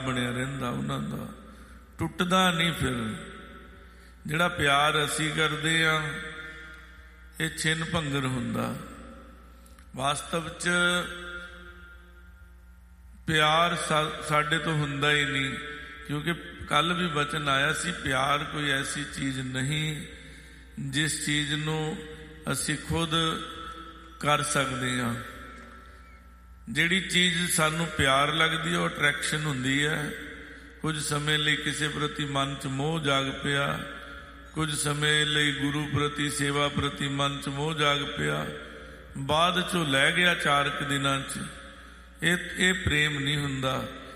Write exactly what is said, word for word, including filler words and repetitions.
ਬਣਿਆ ਰਹਿੰਦਾ ਉਹਨਾਂ ਦਾ, ਟੁੱਟਦਾ ਨਹੀਂ। ਫਿਰ ਜਿਹੜਾ ਪਿਆਰ ਅਸੀਂ ਕਰਦੇ ਹਾਂ ਇਹ ਛਿੰਨ ਭੰਗਰ ਹੁੰਦਾ। ਵਾਸਤਵ 'ਚ ਪਿਆਰ ਸਾ ਸਾਡੇ ਤੋਂ ਹੁੰਦਾ ਹੀ ਨਹੀਂ, ਕਿਉਂਕਿ ਕੱਲ੍ਹ ਵੀ ਵਚਨ ਆਇਆ ਸੀ, ਪਿਆਰ ਕੋਈ ਐਸੀ ਚੀਜ਼ ਨਹੀਂ ਜਿਸ ਚੀਜ਼ ਨੂੰ ਅਸੀਂ ਖੁਦ ਕਰ ਸਕਦੇ ਹਾਂ। ਜਿਹੜੀ ਚੀਜ਼ ਸਾਨੂੰ ਪਿਆਰ ਲੱਗਦੀ ਹੈ ਉਹ ਅਟਰੈਕਸ਼ਨ ਹੁੰਦੀ ਹੈ। ਕੁਝ ਸਮੇਂ ਲਈ ਕਿਸੇ ਪ੍ਰਤੀ ਮਨ 'ਚ ਮੋਹ ਜਾਗ ਪਿਆ, ਕੁਝ ਸਮੇਂ ਲਈ ਗੁਰੂ ਪ੍ਰਤੀ ਸੇਵਾ ਪ੍ਰਤੀ ਮਨ 'ਚ ਮੋਹ ਜਾਗ ਪਿਆ, ਬਾਅਦ 'ਚੋਂ ਲੈ ਗਿਆ ਚਾਰ ਕੁ ਦਿਨਾਂ 'ਚ। ਇਹ ਇਹ ਪ੍ਰੇਮ ਨਹੀਂ ਹੁੰਦਾ।